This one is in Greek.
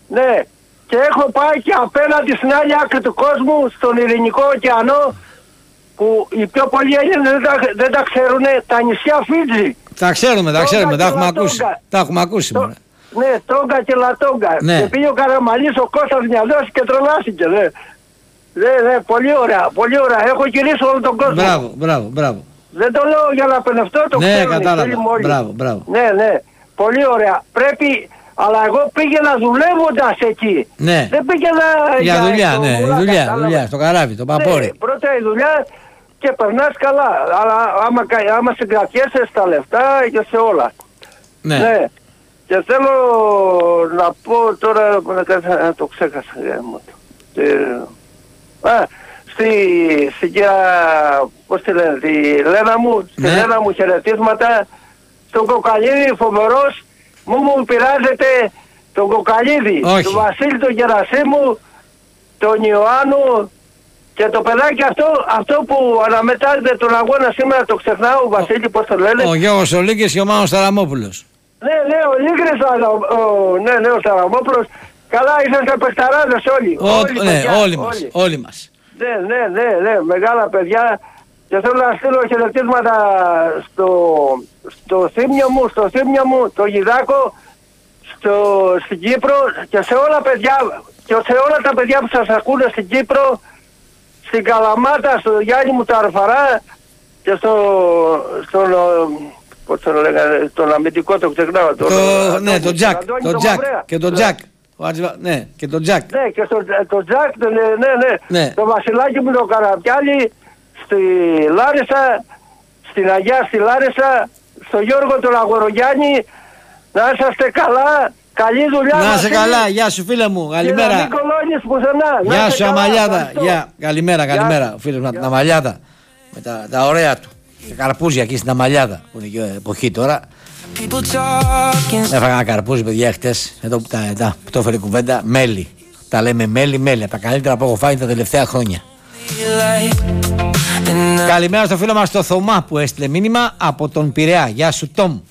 Ναι. Και έχω πάει και απέναντι στην άλλη άκρη του κόσμου, στον Ειρηνικό ωκεανό, που οι πιο πολλοί Έλληνες δεν τα ξέρουν, τα νησιά Φίτζη. Τα ξέρουμε, τα έχουμε ακούσει. Τα έχουμε ακούσει. Ναι, Τόγκα και Λατόγκα. Ναι. Και πήγε ο Καραμαλής, ο Κώστας Μυαλός και τρελάθηκε. Ναι, πολύ ωραία, πολύ ωραία. Έχω γυρίσει όλο τον κόσμο. Μπράβο. Δεν το λέω για να πενευτώ, το ναι, ξέρουν. Κατάλαβα. Μπράβο. Ναι, πολύ ωραία. Πρέπει, αλλά εγώ πήγαινα δουλεύοντας εκεί. Ναι. Δεν πήγαινα για δουλειά, δουλειά, στο καράβι, το παπόρι. Ναι, πρώτα η δουλειά και περνάς καλά. Αλλά άμα συγκρατιέσαι στα λεφτά και σε όλα. Ναι. Και θέλω να πω τώρα, το ξέχασα. Στην κυρία, πώς τη λένε, τη Λένα μου, στη Λένα μου χαιρετίσματα, στον Κοκαλίδη φοβερός, μου πειράζεται τον Κοκαλίδη, τον Βασίλη τον Γερασίμου, τον Ιωάννου και το παιδάκι αυτό που αναμετάλλεται τον αγώνα σήμερα, το ξεχνάω, ο Βασίλη, πώς το λένε. Ο Γιώργος ο Λίγκης και ο Μάνος Ταραμόπουλος. Ναι, ο Λίγκης, ο Ταραμόπουλος. Καλά, είσαστε παιχταράδες όλοι μας. Ναι, μεγάλα παιδιά. Και θέλω να στείλω χαιρετίσματα στο θύμιο μου, το Γιδάκο, στην Κύπρο και σε όλα παιδιά, και σε όλα τα παιδιά που σας ακούνε στην Κύπρο, στην Καλαμάτα, στο Γιάννη μου τα Αρφαρά και στον λέγανε, τον αμυντικό το ξεχνάω. Ναι, τον Τζακ. Και τον Τζακ. Ναι, και τον Τζακ. Ναι, και τον Τζακ, ναι. Το Βασιλάκι μου το Καραπιάλι, στη Λάρισα, στην Αγιά στη Λάρισα, στο Γιώργο τον Αγορογιάννη, να είσαστε καλά, καλή δουλειά. Να είσαι καλά, γεια σου φίλε μου, καλημέρα. Και να μην κολώνεις πουθενά. Γεια σου Αμαλιάδα, καλημέρα, φίλος μου, την Αμαλιάδα, με τα ωραία του. Τα καρπούζια εκεί στην Αμαλιάδα, που είναι και εποχή τώρα. Έφαγα ένα καρπούζι, παιδιά, χτες, εδώ που το έφερε κουβέντα, μέλι. Τα λέμε μέλι, από τα καλύτερα που έχω φάει τα τελευταία χρόνια. Καλημέρα στο φίλο μας το Θωμά που έστειλε μήνυμα από τον Πειραιά. Γεια σου Τόμ.